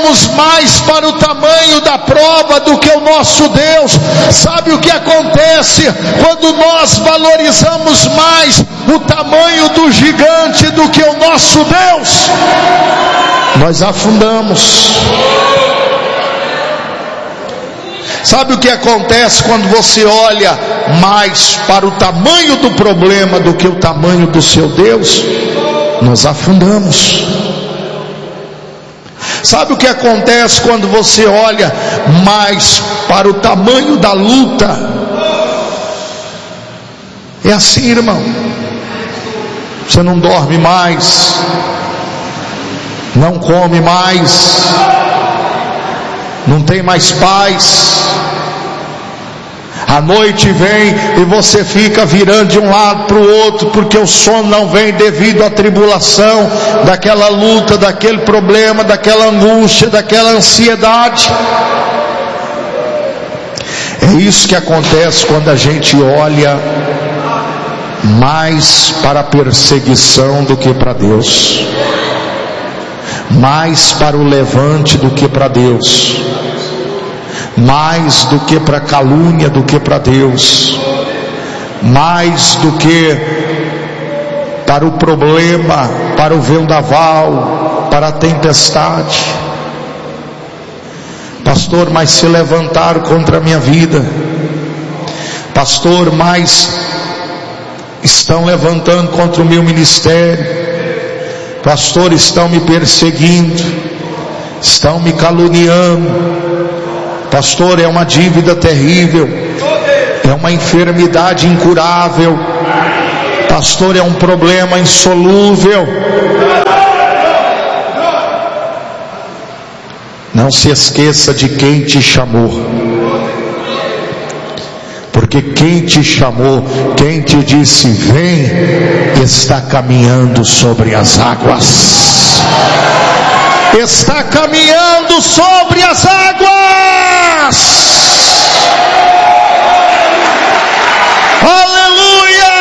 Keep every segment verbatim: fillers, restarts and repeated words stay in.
olhamos mais para o tamanho da prova do que o nosso Deus. Sabe o que acontece quando nós valorizamos mais o tamanho do gigante do que o nosso Deus? Nós afundamos. Sabe o que acontece quando você olha mais para o tamanho do problema do que o tamanho do seu Deus? Nós afundamos. Sabe o que acontece quando você olha mais para o tamanho da luta? É assim, irmão. Você não dorme mais, não come mais, não tem mais paz. A noite vem e você fica virando de um lado para o outro, porque o sono não vem devido à tribulação, daquela luta, daquele problema, daquela angústia, daquela ansiedade. É isso que acontece quando a gente olha mais para a perseguição do que para Deus, mais para o levante do que para Deus, mais do que para a calúnia do que para Deus, mais do que para o problema, para o vendaval, para a tempestade. Pastor, mas se levantaram contra a minha vida. Pastor, mas estão levantando contra o meu ministério. Pastor, estão me perseguindo, estão me caluniando. Pastor, é uma dívida terrível, é uma enfermidade incurável. Pastor, é um problema insolúvel. Não se esqueça de quem te chamou, porque quem te chamou, quem te disse vem, está caminhando sobre as águas. Está caminhando sobre as águas. Aleluia!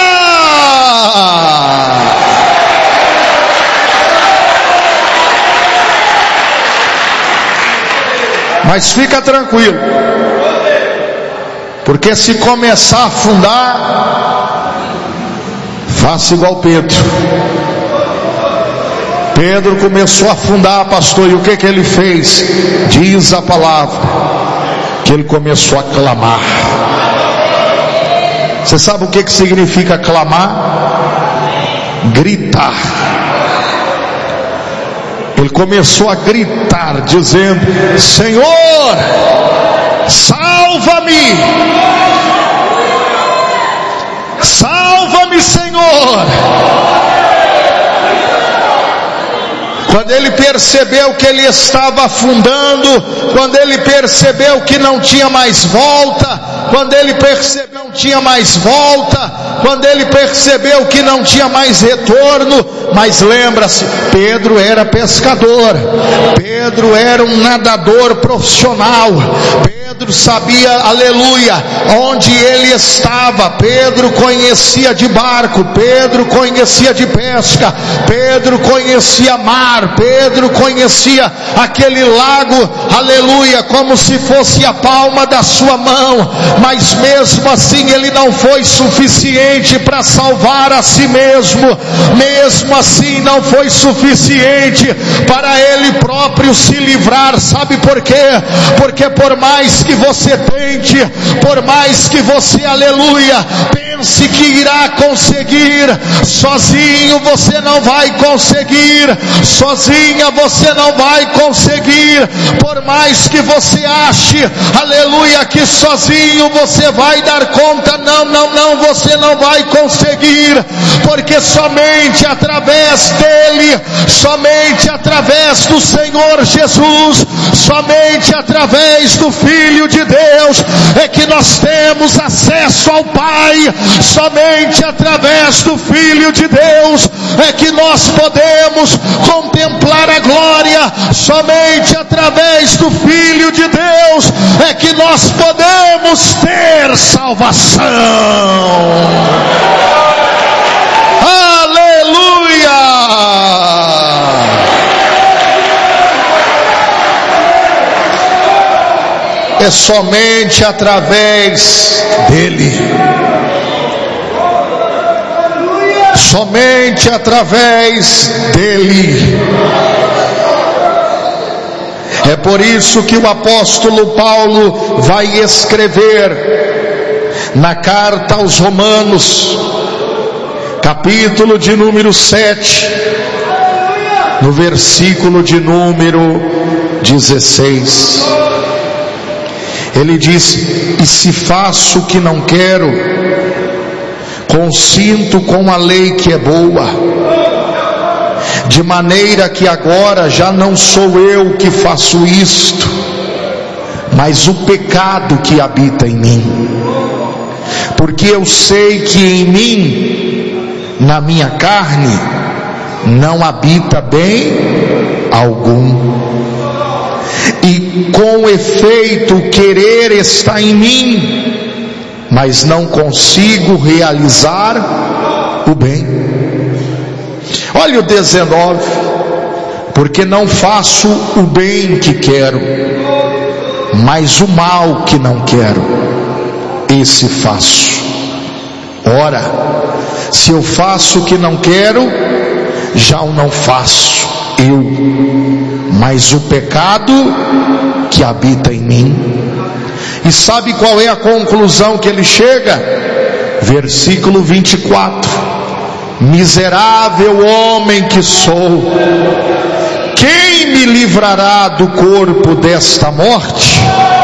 Mas fica tranquilo, porque se começar a afundar, faça igual Pedro. Pedro começou a afundar, pastor, e o que que ele fez? Diz a palavra que ele começou a clamar. Você sabe o que que significa clamar? Gritar. Ele começou a gritar, dizendo: Senhor, salva-me, salva-me, Senhor. Quando ele percebeu que ele estava afundando, quando ele percebeu que não tinha mais volta, quando ele percebeu que não tinha mais volta, quando ele percebeu que não tinha mais retorno, mas lembra-se, Pedro era pescador, Pedro era um nadador profissional, Pedro sabia, aleluia, onde ele estava. Pedro conhecia de barco, Pedro conhecia de pesca, Pedro conhecia mar, Pedro conhecia aquele lago, aleluia, como se fosse a palma da sua mão. Mas mesmo assim ele não foi suficiente para salvar a si mesmo, mesmo assim não foi suficiente para ele próprio se livrar. Sabe por quê? Porque por mais que você tente, por mais que você, aleluia, pense que irá conseguir, sozinho você não vai conseguir, sozinha você não vai conseguir. Por mais que você ache, aleluia, que sozinho você vai dar conta, não, não, não, você não vai conseguir, porque somente através dele, somente através do Senhor Jesus, somente através do Filho de Deus é que nós temos acesso ao Pai. Somente através do Filho de Deus é que nós podemos contemplar a glória. Somente através do Filho de Deus é que nós podemos ter salvação. Aleluia! é somente através dele. Somente através dele. É por isso que o apóstolo Paulo vai escrever na carta aos Romanos, capítulo de número sete, no versículo de número dezesseis. Ele diz: e se faço o que não quero, consinto com a lei que é boa, de maneira que agora já não sou eu que faço isto, mas o pecado que habita em mim. Porque eu sei que em mim, na minha carne, não habita bem algum. E com efeito o querer está em mim, mas não consigo realizar o bem. Olha o dezenove: porque não faço o bem que quero, mas o mal que não quero, esse faço. Ora, se eu faço o que não quero, já o não faço eu, mas o pecado que habita em mim. E sabe qual é a conclusão que ele chega? Versículo vinte e quatro: miserável homem que sou, quem me livrará do corpo desta morte?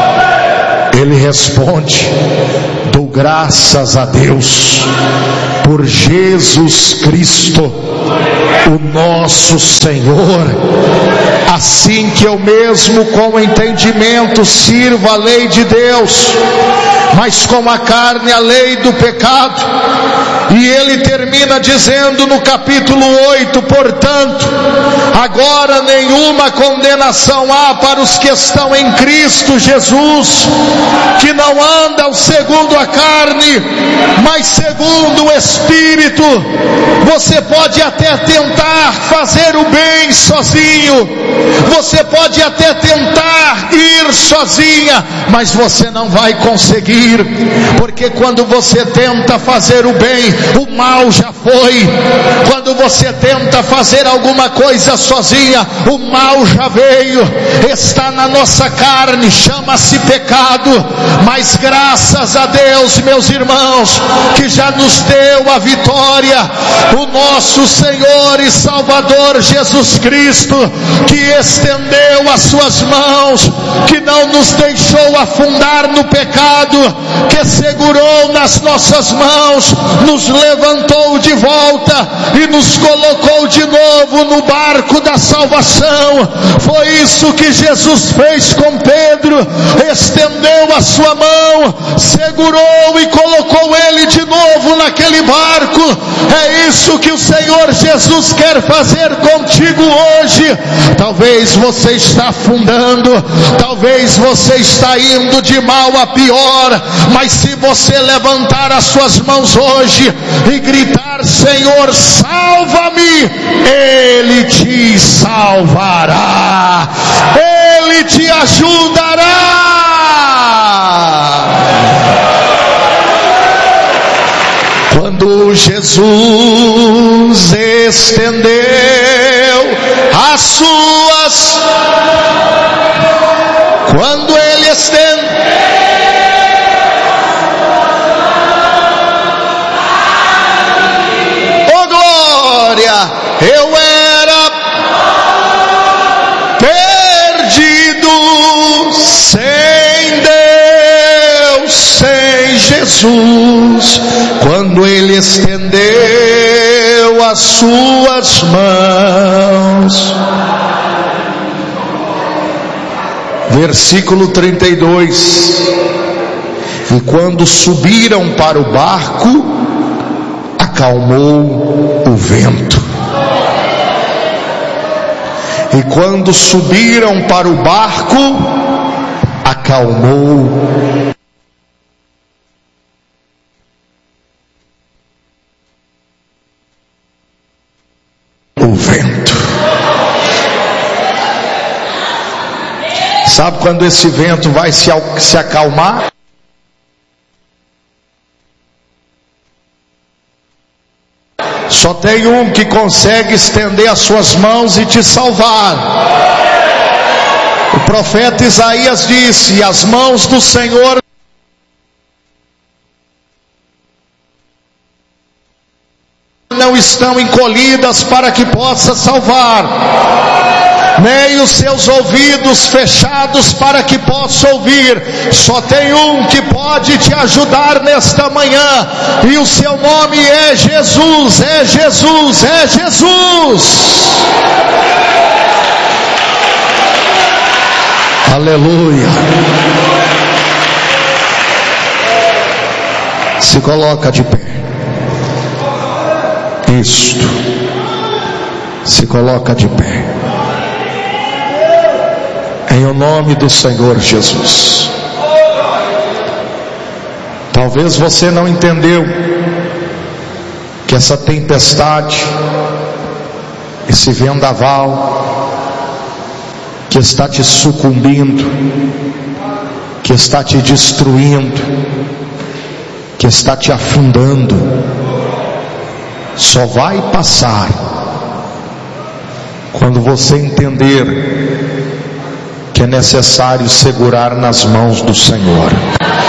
Ele responde: dou graças a Deus por Jesus Cristo, o nosso Senhor. Assim que eu mesmo com entendimento sirvo a lei de Deus, mas com a carne a lei do pecado. E ele termina dizendo no capítulo oito: portanto, agora nenhuma condenação há para os que estão em Cristo Jesus, que não andam segundo a carne, mas segundo o Espírito. Você pode até tentar fazer o bem sozinho, você pode até tentar ir sozinha, mas você não vai conseguir, porque quando você tenta fazer o bem, o mal já foi. Quando você tenta fazer alguma coisa sozinha, o mal já veio, está na nossa carne, chama-se pecado. Mas graças a Deus, meus irmãos, que já nos deu a vitória, o nosso Senhor e Salvador Jesus Cristo, que estendeu as suas mãos, que não nos deixou afundar no pecado, que segurou nas nossas mãos, nos levantou de volta e nos colocou de novo no barco da salvação. Foi isso que Jesus fez com Pedro: estendeu a sua mão, segurou e colocou ele de novo naquele barco. É isso que o Senhor Jesus quer fazer contigo hoje. Talvez você está afundando, talvez você está indo de mal a pior, mas se você levantar as suas mãos hoje e gritar: Senhor, salva-me, Ele te salvará, Ele te ajudará. Quando Jesus estendeu as suas, quando Ele estendeu, oh glória, eu era perdido sem Deus, sem Jesus. Quando Ele estendeu as suas mãos. Versículo trinta e dois: e quando subiram para o barco, acalmou o vento. E quando subiram para o barco, acalmou o vento. Sabe quando esse vento vai se, se acalmar? Só tem um que consegue estender as suas mãos e te salvar. O profeta Isaías disse: as mãos do Senhor não estão encolhidas para que possa salvar, nem os seus ouvidos fechados para que possa ouvir. Só tem um que pode te ajudar nesta manhã, e o seu nome é Jesus, é Jesus, é Jesus. Aleluia. Se coloca de pé. Isto. Se coloca de pé. Em o nome do Senhor Jesus. Talvez você não entendeu que essa tempestade, esse vendaval que está te sucumbindo, que está te destruindo, que está te afundando, só vai passar quando você entender que é necessário segurar nas mãos do Senhor.